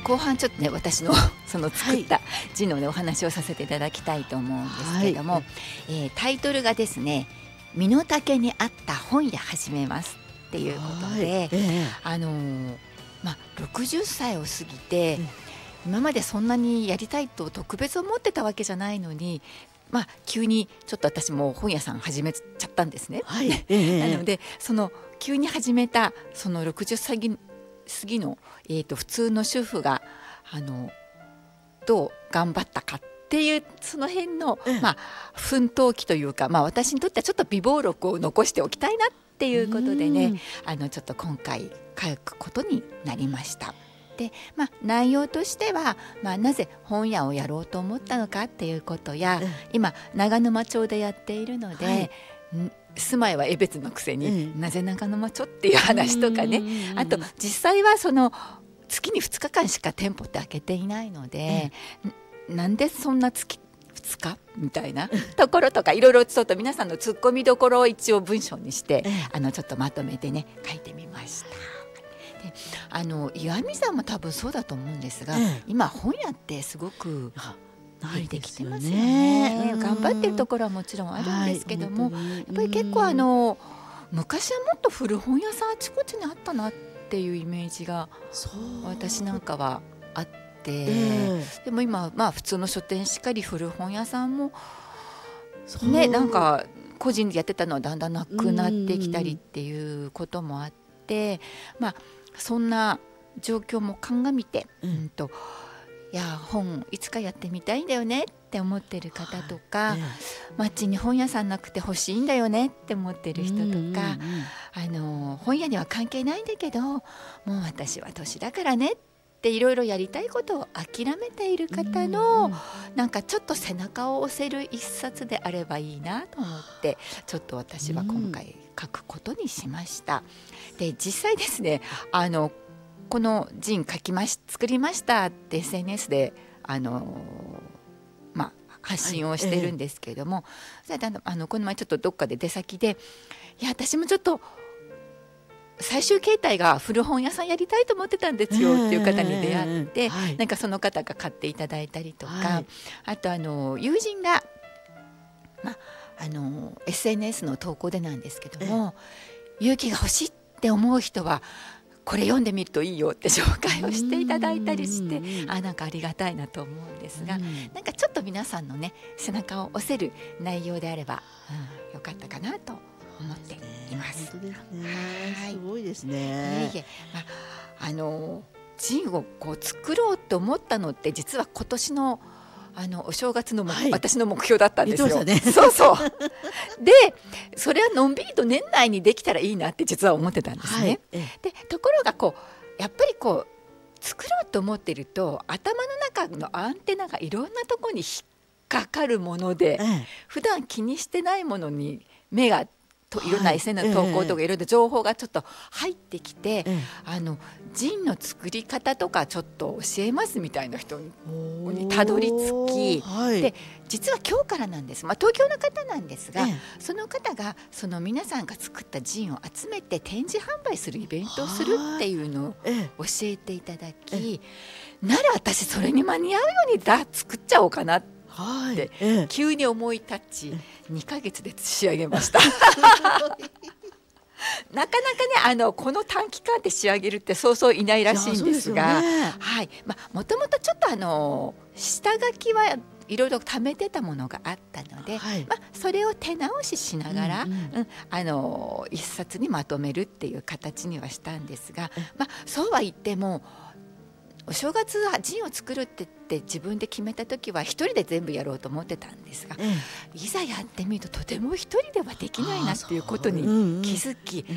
後半ちょっとね私のその作った字の、ね、お話をさせていただきたいと思うんですけれども、タイトルがですね、身の丈に合った本屋始めますっていうことで、60歳を過ぎて、今までそんなにやりたいと特別思ってたわけじゃないのに、急にちょっと私も本屋さん始めちゃったんですね、なのでその急に始めたその60歳過ぎの、普通の主婦がどう頑張ったかっていうその辺の、奮闘記というか、私にとってはちょっと備忘録を残しておきたいなっていうことでね、ちょっと今回書くことになりました。で内容としては、なぜ本屋をやろうと思ったのかっていうことや、今長沼町でやっているので、住まいは江別のくせに、なぜ長沼町っていう話とかね、あと実際はその月に2日間しか店舗って開けていないので、なんでそんな月2日みたいなところとかいろいろちょっと皆さんのツッコミどころを一応文章にして、ちょっとまとめてね書いてみました。で岩見さんも多分そうだと思うんですが、今本屋ってすごくできてますよね。頑張ってるところはもちろんあるんですけども、やっぱり結構昔はもっと古本屋さんあちこちにあったなっていうイメージが私なんかはあって、でも今普通の書店しっかり古本屋さんもね、なんか個人でやってたのはだんだんなくなってきたりっていうこともあって、そんな状況も鑑みて、いや本いつかやってみたいんだよねって思ってる方とか、街に本屋さんなくて欲しいんだよねって思ってる人とか、本屋には関係ないんだけどもう私は年だからねっていろいろやりたいことを諦めている方の、なんかちょっと背中を押せる一冊であればいいなと思って、ちょっと私は今回書くことにしました。で実際ですね、このジン作りましたって SNS で発信をしてるんですけれども、この前ちょっとどっかで出先で、いや私もちょっと最終形態が古本屋さんやりたいと思ってたんですよっていう方に出会って、なんかその方が買っていただいたりとか、あと友人が、SNS の投稿でなんですけども、勇気が欲しいって思う人はこれ読んでみるといいよって紹介をしていただいたりして、なんかありがたいなと思うんですが、なんかちょっと皆さんのね背中を押せる内容であれば、よかったかなと思っています。 本当ですね。すごいですね。 ジンをこう作ろうと思ったのって実は今年のお正月の私の目標だったんですよ。そうそうでそれはのんびりと年内にできたらいいなって実は思ってたんですね。でところがやっぱり作ろうと思ってると頭の中のアンテナがいろんなところに引っかかるもので、普段気にしてないものに目がいろんな SNS の投稿とかいろいろ情報がちょっと入ってきて、ジンの作り方とかちょっと教えますみたいな人にたどり着き、で実は今日からなんです、東京の方なんですが、その方がその皆さんが作ったジンを集めて展示販売するイベントをするっていうのを教えていただき、なら私それに間に合うように作っちゃおうかなって急に思い立ち、2ヶ月で仕上げましたなかなかねこの短期間で仕上げるってそうそういないらしいんですが、もともとちょっと下書きはいろいろ貯めてたものがあったので、それを手直ししながら、一冊にまとめるっていう形にはしたんですが、そうは言ってもお正月はジンを作るって言って自分で決めた時は一人で全部やろうと思ってたんですが、いざやってみるととても一人ではできないなっていうことに気づき、